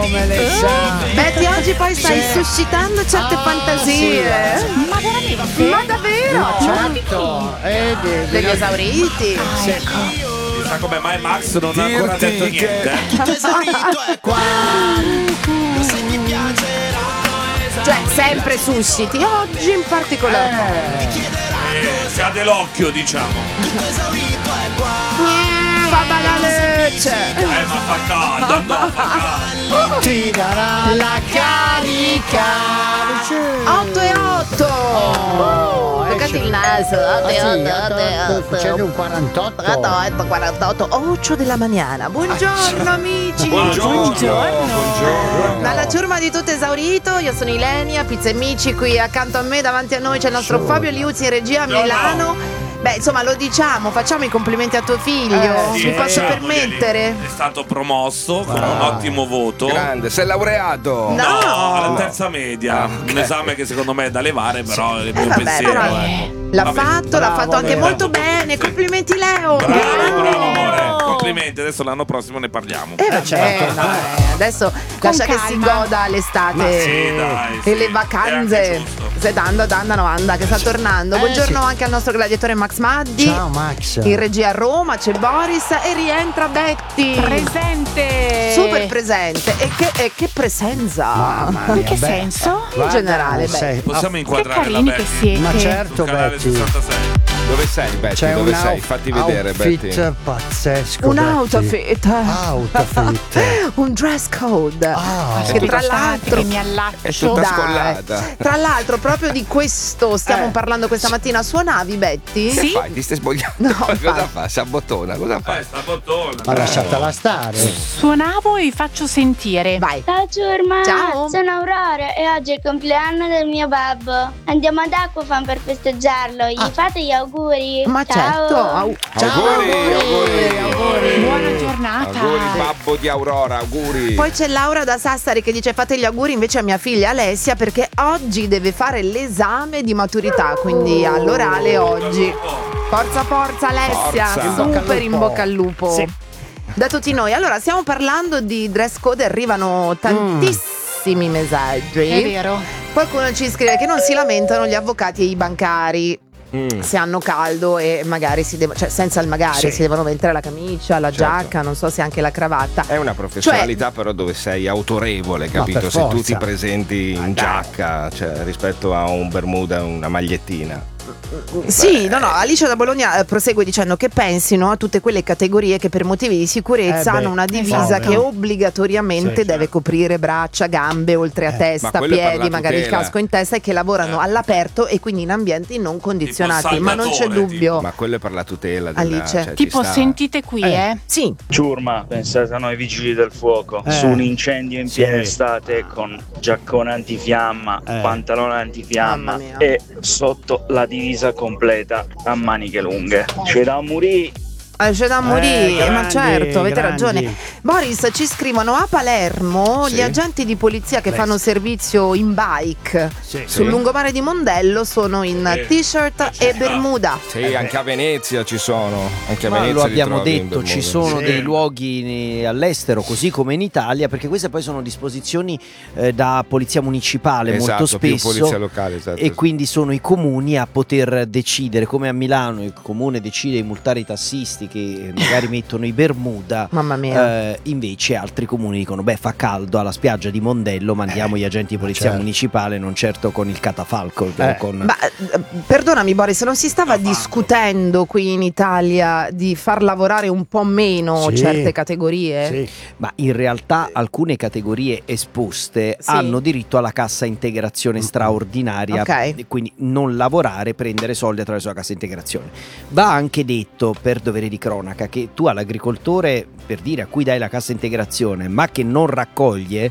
come le sa. Betty, oggi poi stai suscitando certe fantasie. Sì. Ma veramente? Ma davvero? Ma certo. Degli esauriti. Chissà come mai Max non ha ancora detto niente. Tutto esaurito è qua. Lo sai ti piacerà. Cioè, sempre susciti, oggi in particolare. Si ha dell'occhio, diciamo. Tutto esaurito è qua. Fa la legge. Ma fa caldo, no, fa caldo. Ti darà la carica. 8 e 8. Toccate il naso. 8 e 8. C'è un 48. 48. 8 della mañana. Buongiorno amici. Buongiorno. Dalla ciurma di tutto esaurito, io sono Ilenia, Pizza e Amici, qui accanto a me, davanti a noi c'è il nostro Fabio Liuzzi in regia a Milano. Beh, insomma, lo diciamo, facciamo i complimenti a tuo figlio. Sì, Mi posso facciamoli. permettere? È stato promosso con un ottimo voto. Grande, sei laureato? No. Alla terza media. Un esame che secondo me è da levare, però è il mio Vabbè, pensiero. però Ecco. l'ha Vabbè. fatto anche molto bene. Complimenti Leo. Bravo amore. Complimenti, adesso l'anno prossimo ne parliamo. Vabbè, certo. adesso lascia che si goda l'estate Ma sì, dai, e le sì. vacanze. È anche giusto. Se anda che sta tornando. Buongiorno sì. anche al nostro gladiatore Max Maddi. Ciao Max. In regia a Roma c'è Boris e rientra Betty. Presente. Super presente. E che presenza. Mamma mia, In che beh, senso? guarda, generale, sei- Possiamo Che inquadrare la carini che Betty? siete. Ma certo, Canale Betty. 66. Dove sei, Betty? C'è Dove un sei? Fatti vedere, Betty. outfit pazzesco. Un Betty. outfit. Outfit. Un dress code. Ah. che tra Aspettate l'altro che mi È allaccio. tutta Dai. scollata. Tra l'altro, proprio di questo stiamo parlando questa mattina. Suonavi, Betty? Sì. Fai, ti stai spogliando? No, cosa infatti. fa? Sabottona, cosa fa? Sta bottona. Ma lasciatela stare. Suonavo e vi faccio sentire. Vai. Ciao ciurma, Ciao. sono Aurora e oggi è il compleanno del mio babbo. Andiamo ad Aquafan per festeggiarlo, gli fate gli auguri? Ma Ciao. certo. Auguri. Buona giornata. Auguri, babbo di Aurora, auguri. Poi c'è Laura da Sassari che dice fate gli auguri invece a mia figlia Alessia perché oggi deve fare l'esame di maturità, quindi all'orale oggi. Forza Alessia, Forza. super in bocca al lupo. Sì. Da tutti noi. Allora, stiamo parlando di dress code, arrivano tantissimi messaggi. È vero. Qualcuno ci scrive che non si lamentano gli avvocati e i bancari. Se hanno caldo e magari cioè senza il magari Sì. si devono mettere la camicia, la giacca, non so se anche la cravatta. È una professionalità però dove sei autorevole, capito? per Se tu forza. ti presenti in giacca, cioè rispetto a un bermuda e una magliettina. Sì, no, Alice da Bologna prosegue dicendo che pensino a tutte quelle categorie che per motivi di sicurezza hanno una divisa esatto. che obbligatoriamente Sì, deve coprire braccia, gambe, oltre a testa, Ma quello è per piedi, la magari il tutela. casco in testa e che lavorano all'aperto e quindi in ambienti non condizionati, ma non c'è salvatore, dubbio. Ma quello è per la tutela della, Alice. cioè, ci Tipo, sta. sentite qui, Sì, Ciurma, pensate a noi vigili del fuoco, su un incendio in piena estate con giaccone antifiamma, pantalone antifiamma Mamma mia. e sotto la divisa completa a maniche lunghe. C'è da morire. c'è da morire, ma grandi, certo, avete grandi. ragione. Boris, ci scrivono a Palermo Sì. gli agenti di polizia che fanno servizio in bike Sì. sul lungomare di Mondello sono in t-shirt e bermuda. Sì, anche a Venezia ci sono. Anche a Ma Venezia lo li abbiamo trovi in detto, ci bermuda. sono dei luoghi all'estero, così come in Italia, perché queste poi sono disposizioni da polizia municipale Esatto, molto più spesso. polizia locale, esatto. E quindi sono i comuni a poter decidere, come a Milano il comune decide di multare i tassisti che magari mettono i bermuda. Mamma mia. Invece altri comuni dicono beh, fa caldo alla spiaggia di Mondello, mandiamo gli agenti di polizia certo. municipale, non certo con il catafalco con... Ma perdonami Boris, non si stava discutendo qui in Italia di far lavorare un po' meno Sì. certe categorie? Sì. Ma in realtà alcune categorie esposte Sì. hanno diritto alla cassa integrazione straordinaria, Ok. e quindi non lavorare, prendere soldi attraverso la cassa integrazione. Va anche detto, per dovere di cronaca, che tu all'agricoltore, per dire, a cui dai la cassa integrazione ma che non raccoglie,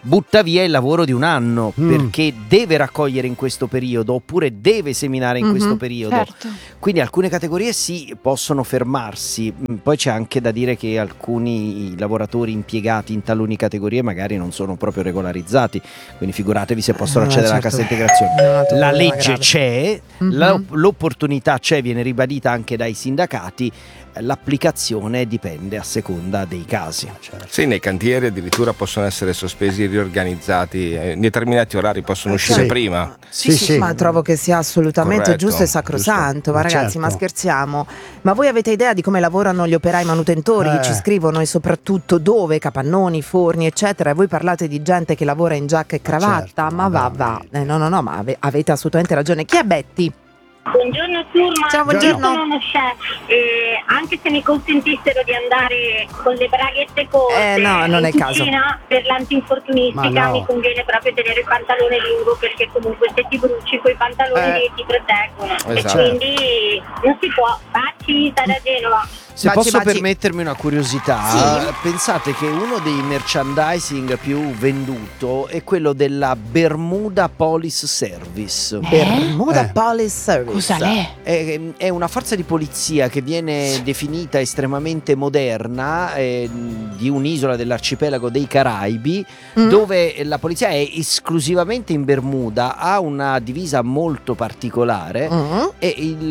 butta via il lavoro di un anno perché deve raccogliere in questo periodo oppure deve seminare in questo periodo. Certo. Quindi alcune categorie sì, possono fermarsi. Poi c'è anche da dire che alcuni lavoratori impiegati in taluni categorie magari non sono proprio regolarizzati, quindi figuratevi se possono accedere alla cassa integrazione. La legge c'è, l'opportunità c'è, viene ribadita anche dai sindacati. L'applicazione dipende a seconda dei casi. Sì, nei cantieri addirittura possono essere sospesi e riorganizzati, in determinati orari possono uscire prima. Sì, ma trovo che sia assolutamente Corretto, giusto e sacrosanto. Ma ragazzi, ma certo. scherziamo? Ma voi avete idea di come lavorano gli operai manutentori che ci scrivono e soprattutto dove? Capannoni, forni, eccetera. E voi parlate di gente che lavora in giacca e cravatta? certo, ma va. No, ma avete assolutamente ragione. Chi è Betty? Buongiorno Turma, Ciao, buongiorno. io sono uno chef e anche se mi consentissero di andare con le braghette corte no, non è in caso. cucina per l'antinfortunistica Ma no. mi conviene proprio tenere il pantalone lungo perché comunque se ti bruci quei pantaloni ti proteggono Esatto. e quindi non si può. Baci, da Genova. Se Baci, posso baci. permettermi una curiosità, pensate che uno dei merchandising più venduto è quello della Bermuda Police Service. Bermuda Police Service. Cosa l'è? È una forza di polizia che viene definita estremamente moderna, di un'isola dell'arcipelago dei Caraibi, dove la polizia è esclusivamente in Bermuda, ha una divisa molto particolare e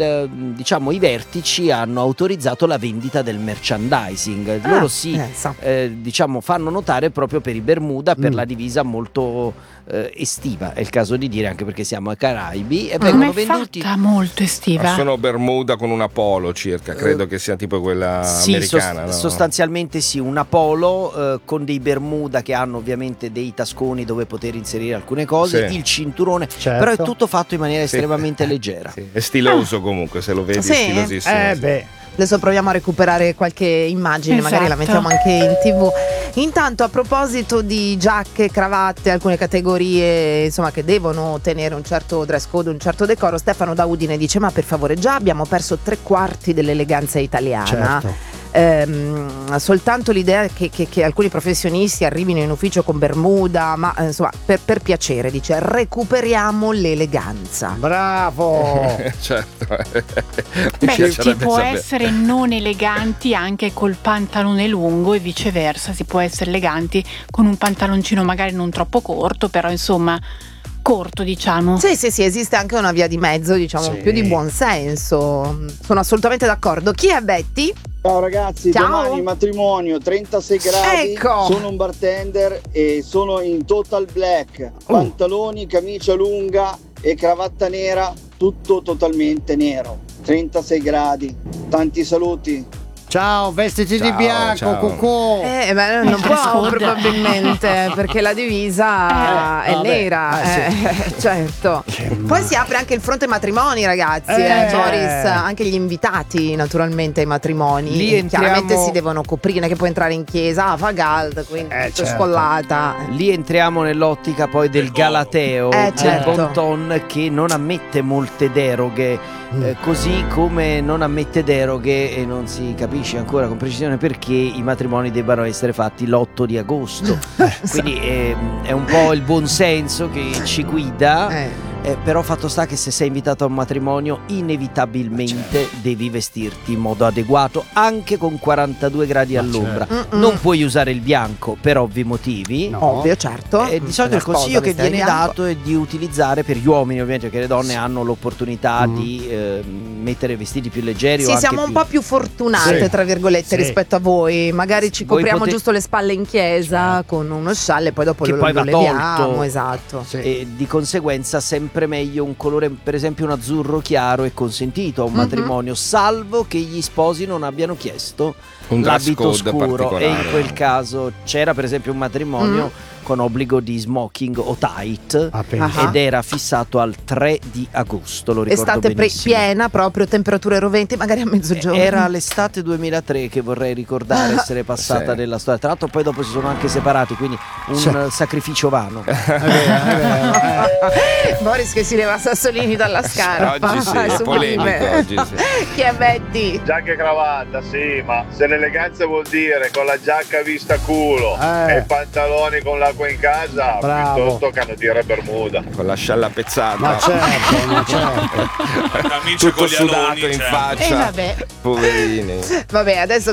i vertici hanno autorizzato la vendita del merchandising. Loro fanno notare proprio per i Bermuda, per la divisa molto estiva, è il caso di dire, anche perché siamo ai Caraibi e vengono Come è venduti. fatta molto estiva. Sono Bermuda con una polo circa, credo che sia tipo quella Sì, americana. no? sostanzialmente sì, una polo con dei Bermuda che hanno ovviamente dei tasconi dove poter inserire alcune cose, Sì. il cinturone, Certo. però è tutto fatto in maniera estremamente leggera. Sì, è stiloso comunque, se lo vedi Sì? è stilosissimo. Beh. Adesso proviamo a recuperare qualche immagine, magari la Esatto. mettiamo anche in TV. Intanto, a proposito di giacche, cravatte, alcune categorie insomma che devono tenere un certo dress code, un certo decoro, Stefano da Udine dice: ma per favore, già abbiamo perso 3/4 dell'eleganza italiana. Certo. Soltanto l'idea che alcuni professionisti arrivino in ufficio con Bermuda, ma insomma per piacere, dice, recuperiamo l'eleganza. Bravo. Certo. Mi Beh, si piacerebbe può sapere. essere non eleganti anche col pantalone lungo e viceversa, si può essere eleganti con un pantaloncino magari non troppo corto, però insomma corto, diciamo. Sì, esiste anche una via di mezzo, diciamo, Sì. più di buon senso. Sono assolutamente d'accordo. Chi è Betty? Ciao ragazzi, Ciao. domani matrimonio, 36 gradi, Ecco. sono un bartender e sono in total black, pantaloni, camicia lunga e cravatta nera, tutto totalmente nero, 36 gradi, tanti saluti. Ciao, vestiti di Ciao, bianco, ciao. cucù. Ma non dress può code. probabilmente perché la divisa è vabbè, nera, certo. Poi si apre anche il fronte matrimoni, ragazzi, Boris, anche gli invitati naturalmente ai matrimoni Lì entriamo- chiaramente si devono coprire, non è che puoi entrare in chiesa, fa caldo, quindi tutto certo. scollata. Lì entriamo nell'ottica poi del Galateo, del certo. bon ton, che non ammette molte deroghe, così come non ammette deroghe e non si capisce ancora con precisione perché i matrimoni debbano essere fatti l'8 di agosto. Quindi è un po' il buon senso che ci guida. Però fatto sta che se sei invitato a un matrimonio inevitabilmente devi vestirti in modo adeguato anche con 42 gradi all'ombra. Non puoi usare il bianco per ovvi motivi. Ovvio, certo. Di solito il consiglio che viene dato è di utilizzare per gli uomini, ovviamente, perché le donne hanno l'opportunità di mettere vestiti più leggeri. Sì, o anche siamo un po' più fortunate, Sì. tra virgolette, Sì. rispetto a voi. Magari ci Voi copriamo pote- giusto le spalle in chiesa con uno scialle e poi dopo Che lo poi va leviamo. tolto. Esatto. E di conseguenza sempre meglio un colore, per esempio un azzurro chiaro è consentito a un matrimonio, salvo che gli sposi non abbiano chiesto Un dress l'abito code scuro, e in particolare. quel caso c'era per esempio un matrimonio con obbligo di smoking o tight ed era fissato al 3 di agosto, lo ricordo Estate benissimo. piena, proprio temperature roventi, magari a mezzogiorno. Era l'estate 2003 che vorrei ricordare essere passata Sì. nella storia. Tra l'altro poi dopo si sono anche separati, quindi un sacrificio vano. Boris che si leva Sassolini dalla scarpa. Oggi sì, è Sublime. polemico oggi sì. Chi è Betty? Giacca e cravatta, sì, ma se le eleganza vuol dire con la giacca vista culo e i pantaloni con l'acqua in casa, piuttosto canottiere Bermuda. Con la scialla pezzata. Ma certo. Camicie tutto con gli sudato aloni, in certo. faccia. Vabbè. Poverini. Vabbè, adesso